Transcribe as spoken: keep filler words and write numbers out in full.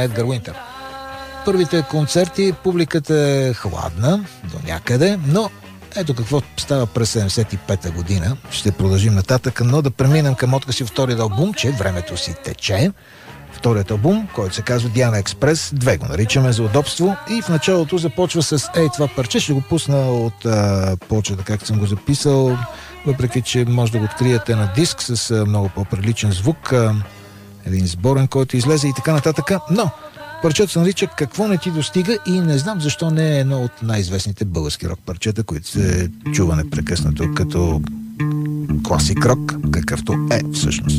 Едгар Уинтер. Първите концерти публиката е хладна до някъде, но ето какво става през седемдесет и пета година. Ще продължим нататък, но да преминем към откъси в вторият албум, че времето си тече. Вторият албум, който се казва Диана Експрес, две го наричаме за удобство, и в началото започва с ей това парче. Ще го пусна от а, почета, както съм го записал, въпреки че може да го откриете на диск с а, много по-приличен звук, а, един сборен, който излезе и така нататък, но парчето се нарича Какво не ти достига и не знам защо не е едно от най-известните български рок парчета, които се чува непрекъснато като класик рок, какъвто е всъщност.